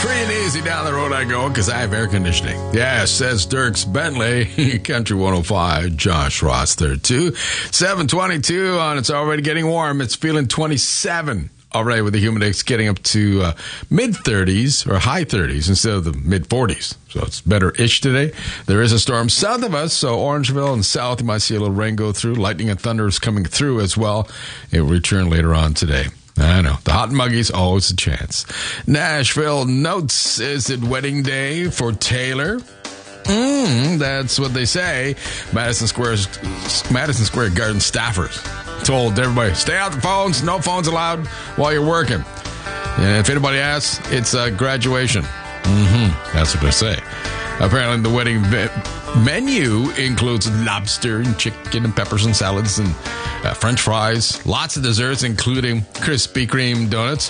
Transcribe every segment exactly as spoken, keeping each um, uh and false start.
Free and easy down the road I go because I have air conditioning. Yeah, says Dirks Bentley. Country one oh five, Josh Ross there too. seven twenty-two on It's Already Getting Warm. It's feeling twenty-seven already with the humidex getting up to uh, mid-thirties or high thirties instead of the mid-forties. So it's better-ish today. There is a storm south of us, so Orangeville and south, you might see a little rain go through. Lightning and thunder is coming through as well. It will return later on today. I know. The hot and muggy's always a chance. Nashville notes, is it wedding day for Taylor? Mm, that's what they say. Madison Square's, Madison Square Garden staffers told everybody, stay out the phones, no phones allowed while you're working. And if anybody asks, it's a graduation. Mm-hmm. That's what they say. Apparently the wedding ve- menu includes lobster and chicken and peppers and salads and uh, French fries. Lots of desserts, including Krispy Kreme donuts.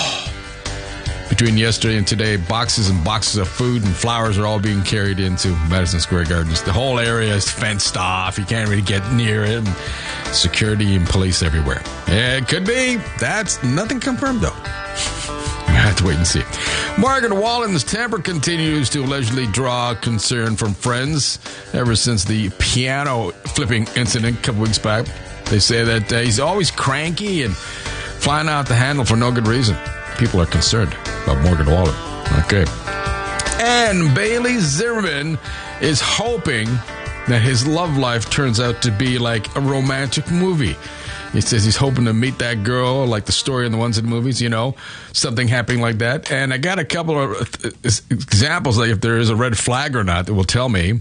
Between yesterday and today, boxes and boxes of food and flowers are all being carried into Madison Square Gardens. The whole area is fenced off. You can't really get near it. And security and police everywhere. It could be. That's nothing confirmed, though. We have to wait and see. Margaret Wallen's temper continues to allegedly draw concern from friends ever since the piano flipping incident a couple weeks back. They say that uh, he's always cranky and flying out the handle for no good reason. People are concerned about Morgan Wallen. Okay. And Bailey Zimmerman is hoping that his love life turns out to be like a romantic movie. He says he's hoping to meet that girl, like the story in the ones in the movies, you know, something happening like that. And I got a couple of examples, like if there is a red flag or not, that will tell me.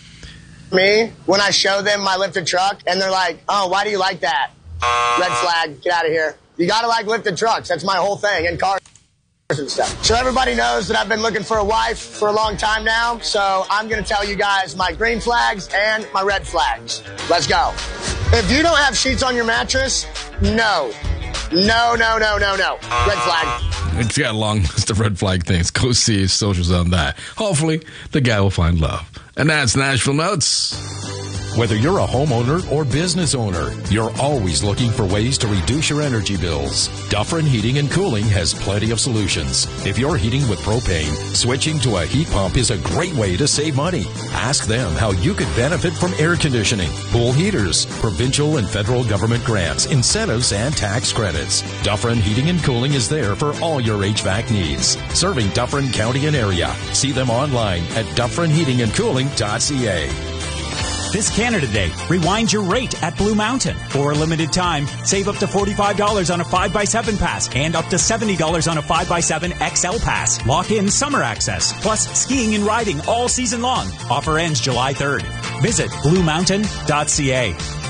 Me, when I show them my lifted truck, and they're like, oh, why do you like that? Red flag, get out of here. You got to like lifted trucks. That's my whole thing, and cars and stuff. So everybody knows that I've been looking for a wife for a long time now. So I'm going to tell you guys my green flags and my red flags. Let's go. If you don't have sheets on your mattress, no. No, no, no, no, no. Red flag. It's got a long list of red flag things. Go see his socials on that. Hopefully, the guy will find love. And that's Nashville Notes. Whether you're a homeowner or business owner, you're always looking for ways to reduce your energy bills. Dufferin Heating and Cooling has plenty of solutions. If you're heating with propane, switching to a heat pump is a great way to save money. Ask them how you could benefit from air conditioning, pool heaters, provincial and federal government grants, incentives, and tax credits. Dufferin Heating and Cooling is there for all your H V A C needs. Serving Dufferin County and area. See them online at dufferin heating and cooling dot c a. This Canada Day, rewind your rate at Blue Mountain. For a limited time, save up to forty-five dollars on a five by seven pass and up to seventy dollars on a five by seven X L pass. Lock in summer access, plus skiing and riding all season long. Offer ends July third. Visit blue mountain dot c a.